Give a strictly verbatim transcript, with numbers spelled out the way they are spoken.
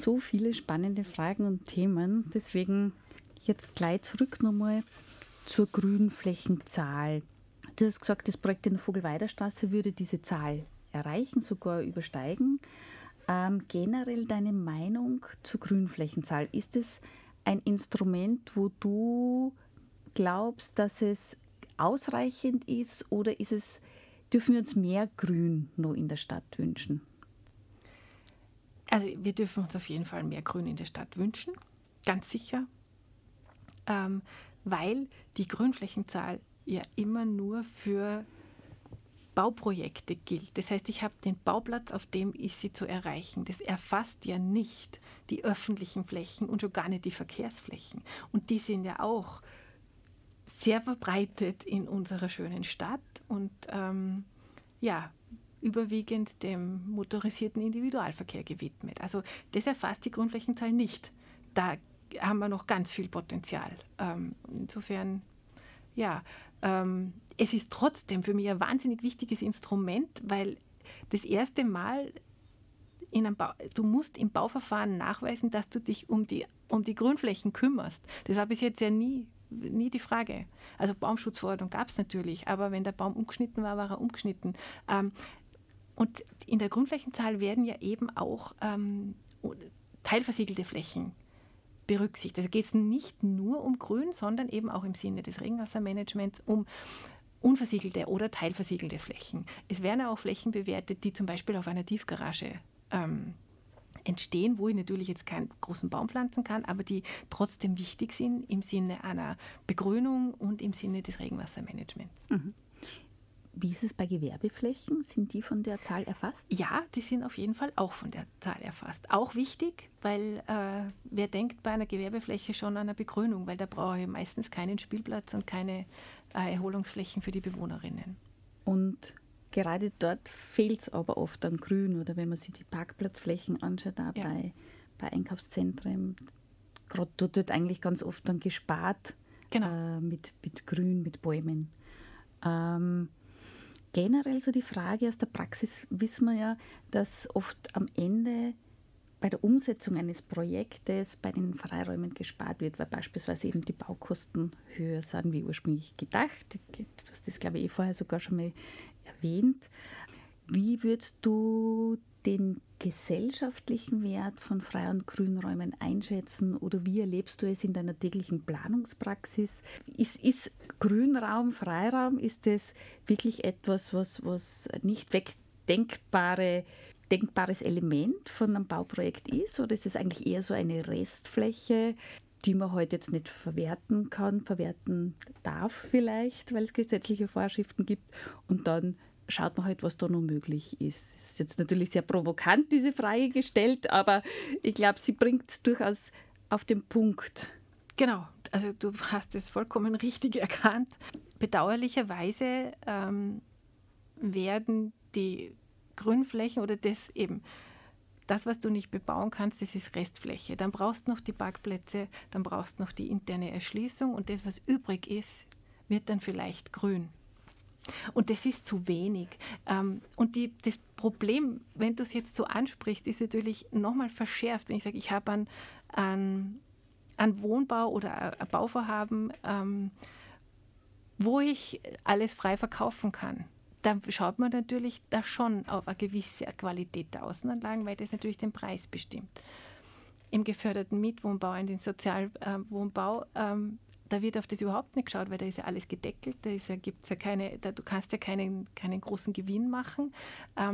so viele spannende Fragen und Themen. Deswegen jetzt gleich zurück nochmal zur Grünflächenzahl. Du hast gesagt, das Projekt in der Vogelweiderstraße würde diese Zahl erreichen, sogar übersteigen. Ähm, generell deine Meinung zur Grünflächenzahl. Ist es ein Instrument, wo du glaubst, dass es ausreichend ist, oder ist es, dürfen wir uns mehr Grün noch in der Stadt wünschen? Also wir dürfen uns auf jeden Fall mehr Grün in der Stadt wünschen, ganz sicher, ähm, weil die Grünflächenzahl ja immer nur für Bauprojekte gilt. Das heißt, ich habe den Bauplatz, auf dem ist sie zu erreichen. Das erfasst ja nicht die öffentlichen Flächen und schon gar nicht die Verkehrsflächen. Und die sind ja auch sehr verbreitet in unserer schönen Stadt und ähm, ja, überwiegend dem motorisierten Individualverkehr gewidmet. Also das erfasst die Grundflächenzahl nicht. Da haben wir noch ganz viel Potenzial. Ähm, insofern, ja, ähm, es ist trotzdem für mich ein wahnsinnig wichtiges Instrument, weil das erste Mal in einem Bau, du musst im Bauverfahren nachweisen, dass du dich um die, um die Grünflächen kümmerst. Das war bis jetzt ja nie, nie die Frage. Also Baumschutzverordnung gab es natürlich, aber wenn der Baum umgeschnitten war, war er umgeschnitten. Ähm, und in der Grundflächenzahl werden ja eben auch ähm, teilversiegelte Flächen berücksichtigt. Also geht es nicht nur um Grün, sondern eben auch im Sinne des Regenwassermanagements um unversiegelte oder teilversiegelte Flächen. Es werden auch Flächen bewertet, die zum Beispiel auf einer Tiefgarage ähm, entstehen, wo ich natürlich jetzt keinen großen Baum pflanzen kann, aber die trotzdem wichtig sind im Sinne einer Begrünung und im Sinne des Regenwassermanagements. Mhm. Wie ist es bei Gewerbeflächen? Sind die von der Zahl erfasst? Ja, die sind auf jeden Fall auch von der Zahl erfasst. Auch wichtig, weil äh, wer denkt bei einer Gewerbefläche schon an eine Begrünung, weil da brauche ich meistens keinen Spielplatz und keine äh, Erholungsflächen für die Bewohnerinnen. Und gerade dort fehlt es aber oft an Grün, oder wenn man sich die Parkplatzflächen anschaut, auch ja. bei, bei Einkaufszentren, gerade dort wird eigentlich ganz oft dann gespart, genau. äh, mit, mit Grün, mit Bäumen. Ähm, Generell so die Frage aus der Praxis wissen wir ja, dass oft am Ende bei der Umsetzung eines Projektes bei den Freiräumen gespart wird, weil beispielsweise eben die Baukosten höher sind wie ursprünglich gedacht. Du hast das, glaube ich, eh vorher sogar schon mal erwähnt. Wie würdest du den gesellschaftlichen Wert von Frei- und Grünräumen einschätzen, oder wie erlebst du es in deiner täglichen Planungspraxis? Ist, ist Grünraum, Freiraum, ist das wirklich etwas, was, was nicht wegdenkbare, denkbares Element von einem Bauprojekt ist, oder ist es eigentlich eher so eine Restfläche, die man heute jetzt nicht verwerten kann, verwerten darf vielleicht, weil es gesetzliche Vorschriften gibt, und dann schaut man halt, was da noch möglich ist. Es ist jetzt natürlich sehr provokant, diese Frage gestellt, aber ich glaube, sie bringt es durchaus auf den Punkt. Genau, also du hast es vollkommen richtig erkannt. Bedauerlicherweise ähm, werden die Grünflächen oder das eben, das, was du nicht bebauen kannst, das ist Restfläche. Dann brauchst du noch die Parkplätze, dann brauchst du noch die interne Erschließung, und das, was übrig ist, wird dann vielleicht grün. Und das ist zu wenig. Und die, das Problem, wenn du es jetzt so ansprichst, ist natürlich nochmal verschärft. Wenn ich sage, ich habe einen, einen, einen Wohnbau oder ein Bauvorhaben, ähm, wo ich alles frei verkaufen kann, dann schaut man natürlich da schon auf eine gewisse Qualität der Außenanlagen, weil das natürlich den Preis bestimmt. Im geförderten Mietwohnbau, in den Sozialwohnbau, ähm, da wird auf das überhaupt nicht geschaut, weil da ist ja alles gedeckelt, da ist ja, gibt's ja keine, da, du kannst ja keinen, keinen großen Gewinn machen. Ähm,